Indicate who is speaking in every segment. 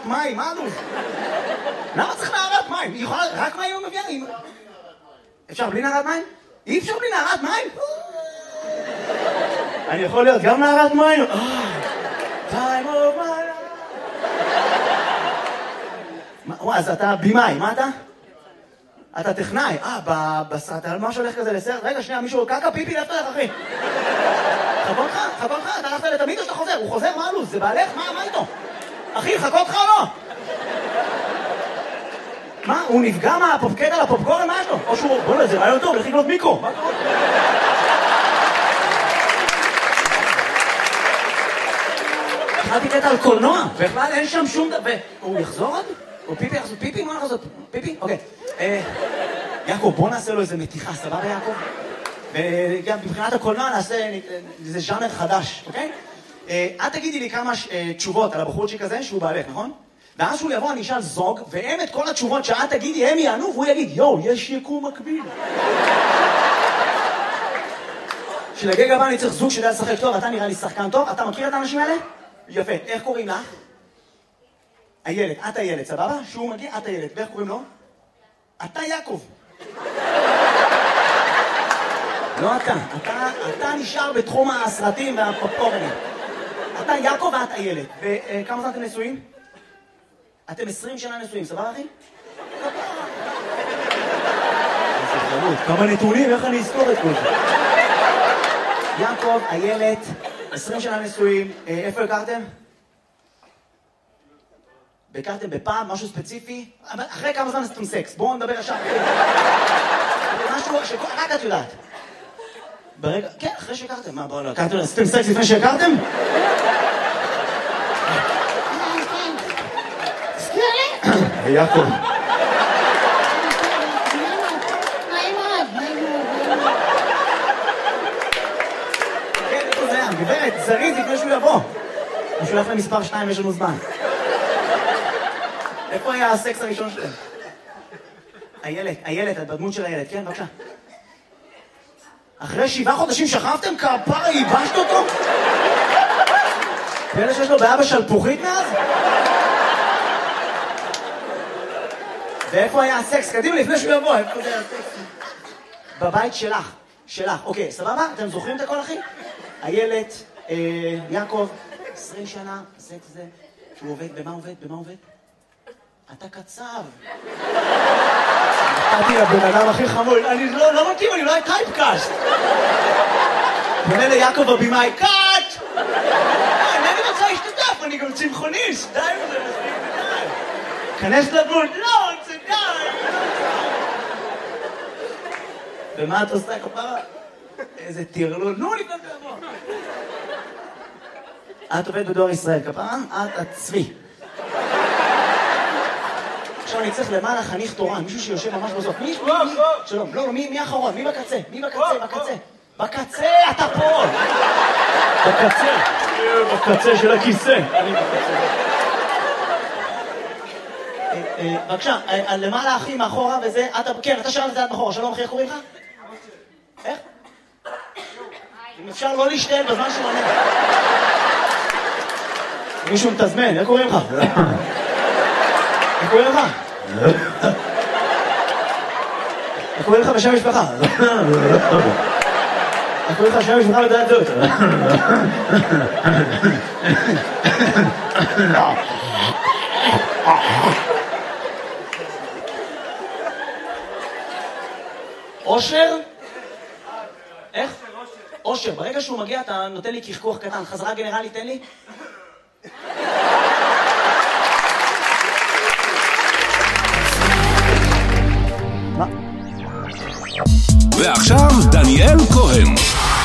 Speaker 1: נערת מים, מה אלוף? למה צריך נערת מים? היא יכולה רק מים או מביאה? אפשר בלי נערת מים? אי אפשר בלי נערת מים? אני יכול להיות גם נערת מים? time of my life. אז אתה בימאי, מה אתה? אתה טכנאי. בסרט, על מה שהולך כזה לסרט? רגע, שנייה, מישהו קקה פיפי לפתח, אחי. חכו לך, אתה הלכת לתמיד או שאתה חוזר? הוא חוזר, מה אלוף? זה בעלך? מה איתו? אחי, חכו לך או לא? מה? הוא נפגע מהפופקט על הפופקורן? מה יש לו? או שהוא... בוא נדע, זה רעיון טוב, לך לקנות מיקרו. מה קורה? התחלתי קטע על קולנוע, בכלל אין שם שום דבר. הוא יחזור עוד? או פיפי יחזור? פיפי? מה יחזור? פיפי? אוקיי. יעקב, בוא נעשה לו איזה מתיחה, סבבה יעקב? וגם מבחינת הקולנוע נעשה איזה ז'אנר חדש, אוקיי? את תגידי לי כמה תשובות על הבחורצ'יק הזה שהוא בעלך, נכון? ואז שהוא יבוא, אני אשאל זוג, והם את כל התשובות שאת תגידי, הם יענו, והוא יגיד, יואו, יש יקום מקביל. שלגג הבא אני צריך זוג שיודע לשחק טוב, אתה נראה לי שחקן טוב, אתה מכיר את האנשים האלה? יפה, איך קוראים לך? הילד, את הילד, סבבה? שהוא מגיע, את הילד, ואיך קוראים לו? אתה יעקב. לא אתה נשאר בתחום הסרטים והפופקורנים. אתה יעקב ואת הילד. וכמה זמן אתם נשואים? אתם 20 שנה נשואים, סבבה אחי? כמה נתונים, איך אני אזכור את כל זה? יעקב, הילד, 20 שנה נשואים, איפה הכרתם? הכרתם בפעם, משהו ספציפי? אחרי כמה זמן עשיתם סקס? בואו נדבר ישר. משהו שרק את יודעת. ברגע, כן, אחרי שהכרתם. מה, בואו, הכרתם, עשיתם סקס לפני שהכרתם?
Speaker 2: תזכיר לי?
Speaker 1: יעקב. כן, איפה זה היה? גברת, זריז לפני שהוא יבוא. הוא שולח למספר 2, יש לנו זמן. איפה היה הסקס הראשון שלהם? הילד, את בדמות של הילד, כן, בבקשה. אחרי 7 חודשים שכבתם? כפרה, ייבשת אותו? פלא שיש לו בעיה בשלפוחית מאז? ואיפה היה הסקס? קדימה, לפני שהוא יבוא, איפה זה היה הסקס? בבית שלך. אוקיי, סבבה? אתם זוכרים את הכל, אחי? הילד, יעקב, 20 שנה, הסקס זה, שהוא עובד, במה עובד? אתה קצב. נתתי לבן אדם הכי חמור, אני לא מתאים, אני אולי טייפקאסט. פונה ליעקב הבימאי, קאט! אינני רוצה להשתתף, אני גם צמחוניסט, די וזה מספיק, די. כנס לדמות, לא, זה די. ומה את עושה כפרה? איזה טרלול, נו לפני תבוא. את עובדת בדואר ישראל, כפרה? את הצבי. עכשיו אני צריך למעלה חניך תורן, מישהו שיושב ממש בסוף. שלום, לא, מי האחרון? מי בקצה? בקצה, אתה פה! בקצה של הכיסא. אני בקצה. בבקשה, למעלה אחי מאחורה וזה, כן, אתה שלם את זה עד מאחורה, שלום אחי, איך קוראים לך? איך? אם אפשר לא להשתעל בזמן שהוא עונה. מישהו מתזמן, איך קוראים לך? איך קוראים לך? איך קוראים לך בשם משפחה? איך קוראים לך בשם משפחה לדעת זאת? אושר? איך? אושר. ברגע שהוא מגיע אתה נותן לי קחקוח קטן. חזרה גנרלי, תן לי.
Speaker 3: ועכשיו דניאל כהן.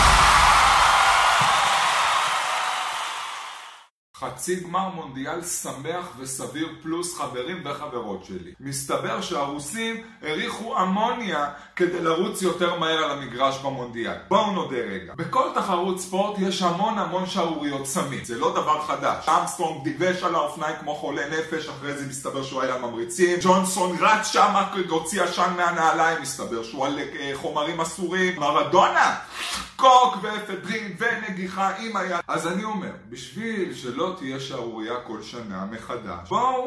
Speaker 4: חצי גמר מונדיאל שמח וסביר פלוס חברים וחברות שלי. מסתבר שהרוסים הריחו אמוניה כדי לרוץ יותר מהר על המגרש במונדיאל. בואו נודה רגע. בכל תחרות ספורט יש המון שערוריות סמים. זה לא דבר חדש. אמסטרונג דיבש על האופניים כמו חולה נפש, אחרי זה מסתבר שהוא היה ממריצים. ג'ונסון רץ שם, הוציא עשן מהנעליים, מסתבר שהוא על חומרים אסורים. מרדונה! קוק ואפדרין ונגיחה עם היד. אז אני אומר, בשביל שלא תהיה שערוריה כל שנה מחדש, בואו